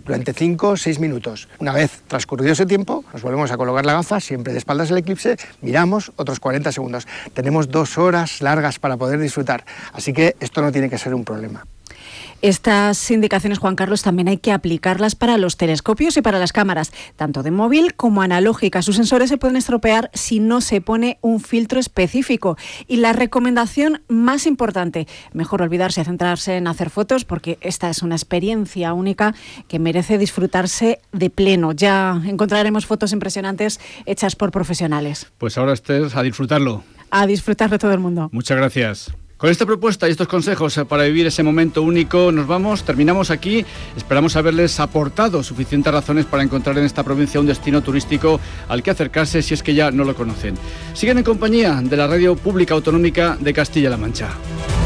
durante 5 o 6 minutos. Una vez transcurrido ese tiempo, nos volvemos a colocar la gafa, siempre de espaldas al eclipse, miramos otros 40 segundos. Tenemos 2 horas largas para poder disfrutar, así que esto no tiene que ser un problema. Estas indicaciones, Juan Carlos, también hay que aplicarlas para los telescopios y para las cámaras, tanto de móvil como analógica. Sus sensores se pueden estropear si no se pone un filtro específico. Y la recomendación más importante, mejor olvidarse de centrarse en hacer fotos, porque esta es una experiencia única que merece disfrutarse de pleno. Ya encontraremos fotos impresionantes hechas por profesionales. Pues ahora, Esther, a disfrutarlo. A disfrutar de todo el mundo. Muchas gracias. Con esta propuesta y estos consejos para vivir ese momento único nos vamos, terminamos aquí. Esperamos haberles aportado suficientes razones para encontrar en esta provincia un destino turístico al que acercarse si es que ya no lo conocen. Siguen en compañía de la Radio Pública Autonómica de Castilla-La Mancha.